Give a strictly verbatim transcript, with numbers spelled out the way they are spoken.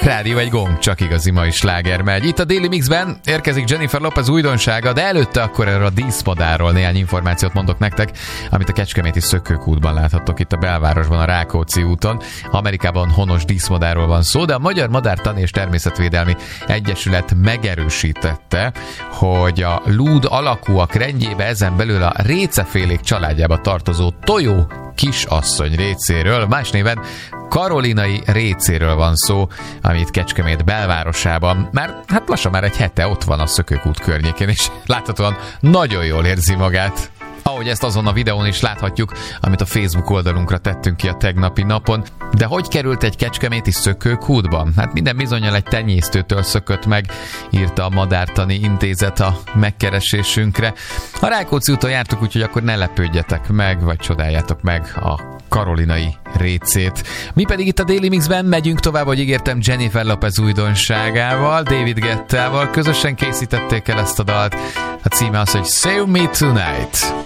Rádió egy gong, csak igazi mai sláger megy. Itt a Daily Mixben érkezik Jennifer Lopez újdonsága, de előtte akkor erről a díszmadárról néhány információt mondok nektek, amit a kecskeméti Szökőkútban láthattok itt a belvárosban, a Rákóczi úton. Amerikában honos díszmadárról van szó, de a Magyar Madártani és Természetvédelmi Egyesület megerősítette, hogy a lúd alakúak rendjébe ezen belül a récefélék családjába tartozó tojó kisasszony récéről, más néven karolinai récéről van szó, amit Kecskemét belvárosában már, hát lassan már egy hete ott van a Szökőkút környékén, és láthatóan nagyon jól érzi magát. Ahogy ezt azon a videón is láthatjuk, amit a Facebook oldalunkra tettünk ki a tegnapi napon. De hogy került egy kecskeméti Szökőkútba? Hát minden bizonnyal egy tenyésztőtől szökött meg, írta a Madártani Intézet a megkeresésünkre. A Rákóczi úton jártuk, úgyhogy akkor ne lepődjetek meg, vagy csodáljátok meg a karolinai récét. Mi pedig itt a Daily Mixben megyünk tovább, hogy ígértem, Jennifer Lopez újdonságával, David Guettával közösen készítették el ezt a dalt. A címe az, hogy Save Me Tonight.